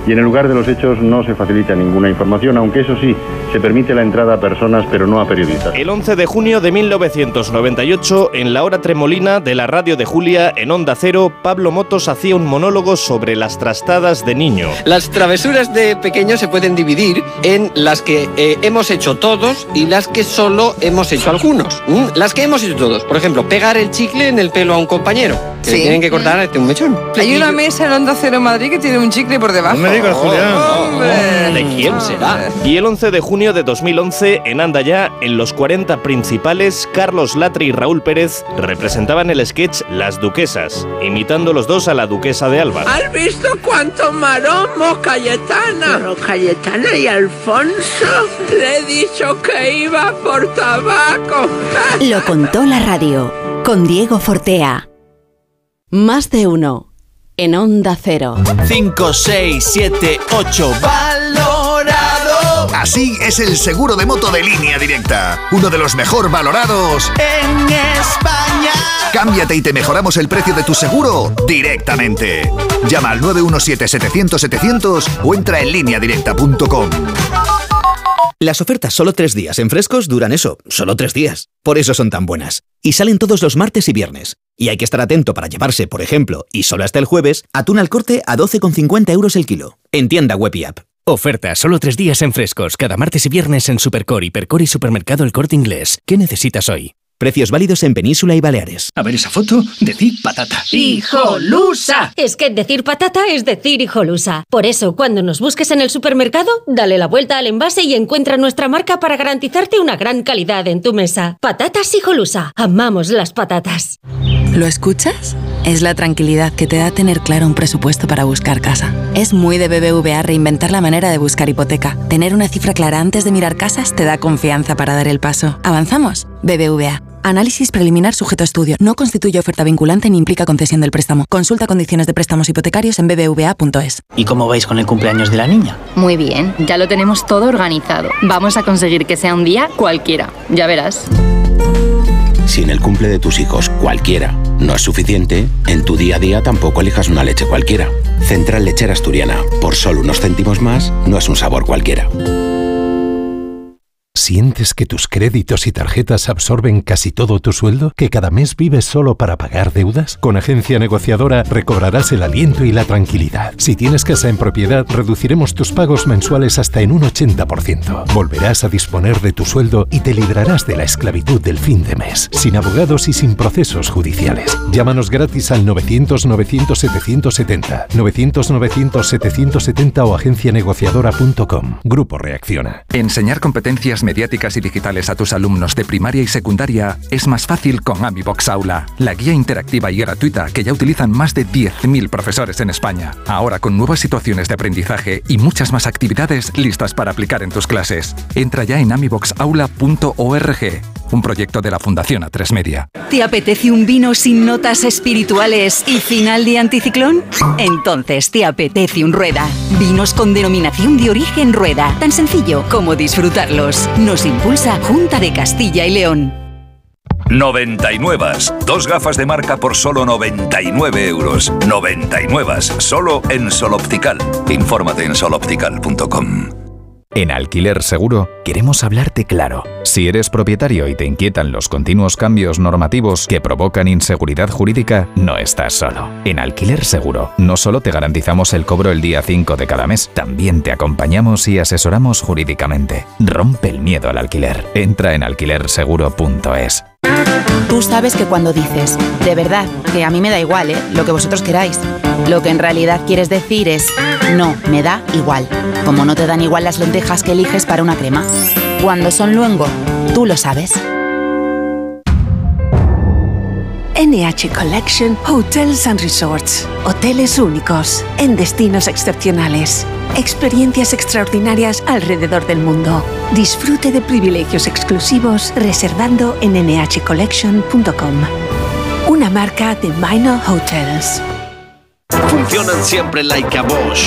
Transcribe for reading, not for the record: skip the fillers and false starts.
y en el lugar de los hechos no se facilita ninguna información, aunque eso sí, se permite la entrada a personas pero no a periodistas. El 11 de junio de 1998, en la hora tremolina de la radio de Julia, en Onda Cero, Pablo Motos hacía un monólogo sobre las trastadas de niño. Las travesuras de pequeño se pueden dividir en las que hemos hecho todos y las que solo hemos hecho algunos. Las que hemos hecho todos, por ejemplo, pegar el chicle en el pelo a un compañero, que tienen que cortar un mechón. Hay una mesa en Onda Cero Madrid que tiene un chicle por debajo. No me digas, Julián. ¿De quién será? Y el 11 de junio de 2011, en Andaya, en los 40 principales, Carlos Latre y Raúl Pérez representaban el sketch Las Duquesas, imitando los dos a la duquesa de Alba. ¿Has visto cuánto maromo, Cayetana? Pero Cayetana y Alfonso, le he dicho que iba por tabaco. Lo contó la radio, con Diego Fortea. Más de uno, en Onda Cero. 5, 6, 7, 8, valorado. Así es el seguro de moto de Línea Directa, uno de los mejor valorados en España. Cámbiate y te mejoramos el precio de tu seguro directamente. Llama al 917-700-700 o entra en lineadirecta.com. Las ofertas solo 3 días en Frescos duran eso, solo 3 días. Por eso son tan buenas. Y salen todos los martes y viernes. Y hay que estar atento para llevarse, por ejemplo, y solo hasta el jueves, atún al corte a 12,50 euros el kilo. En tienda web y app. Oferta solo 3 días en Frescos, cada martes y viernes en Supercore, Hipercor y Supermercado El Corte Inglés. ¿Qué necesitas hoy? Precios válidos en Península y Baleares. A ver esa foto, decir patata. ¡Hijolusa! Es que decir patata es decir hijolusa. Por eso, cuando nos busques en el supermercado, dale la vuelta al envase y encuentra nuestra marca para garantizarte una gran calidad en tu mesa. Patatas Hijolusa. Amamos las patatas. ¿Lo escuchas? Es la tranquilidad que te da tener claro un presupuesto para buscar casa. Es muy de BBVA reinventar la manera de buscar hipoteca. Tener una cifra clara antes de mirar casas te da confianza para dar el paso. ¿Avanzamos? BBVA. Análisis preliminar sujeto a estudio. No constituye oferta vinculante ni implica concesión del préstamo. Consulta condiciones de préstamos hipotecarios en bbva.es. ¿Y cómo vais con el cumpleaños de la niña? Muy bien, ya lo tenemos todo organizado. Vamos a conseguir que sea un día cualquiera. Ya verás. Si en el cumple de tus hijos cualquiera no es suficiente, en tu día a día tampoco elijas una leche cualquiera. Central Lechera Asturiana. Por solo unos céntimos más, no es un sabor cualquiera. ¿Sientes que tus créditos y tarjetas absorben casi todo tu sueldo? ¿Que cada mes vives solo para pagar deudas? Con Agencia Negociadora recobrarás el aliento y la tranquilidad. Si tienes casa en propiedad, reduciremos tus pagos mensuales hasta en un 80%. Volverás a disponer de tu sueldo y te librarás de la esclavitud del fin de mes, sin abogados y sin procesos judiciales. Llámanos gratis al 900-900-770, 900-900-770 o agencianegociadora.com. Grupo Reacciona. Enseñar competencias mediáticas y digitales a tus alumnos de primaria y secundaria es más fácil con AmiBox Aula, la guía interactiva y gratuita que ya utilizan más de 10.000 profesores en España. Ahora con nuevas situaciones de aprendizaje y muchas más actividades listas para aplicar en tus clases. Entra ya en amiboxaula.org, un proyecto de la Fundación A3 Media. ¿Te apetece un vino sin notas espirituales y final de anticiclón? Entonces te apetece un Rueda. Vinos con denominación de origen Rueda. Tan sencillo como disfrutarlos. Nos impulsa Junta de Castilla y León. 99. 2 gafas de marca por solo 99 euros. 99. Solo en Sol Optical. Infórmate en soloptical.com. En Alquiler Seguro queremos hablarte claro. Si eres propietario y te inquietan los continuos cambios normativos que provocan inseguridad jurídica, no estás solo. En Alquiler Seguro no solo te garantizamos el cobro el día 5 de cada mes, también te acompañamos y asesoramos jurídicamente. Rompe el miedo al alquiler. Entra en alquilerseguro.es. Tú sabes que cuando dices, de verdad, que a mí me da igual, lo que vosotros queráis, lo que en realidad quieres decir es, no, me da igual. Como no te dan igual las lentejas que eliges para una crema. Cuando son luengo, tú lo sabes. NH Collection Hotels and Resorts. Hoteles únicos, en destinos excepcionales. Experiencias extraordinarias alrededor del mundo. Disfrute de privilegios exclusivos reservando en nhcollection.com. Una marca de Minor Hotels. Funcionan siempre like a Bosch.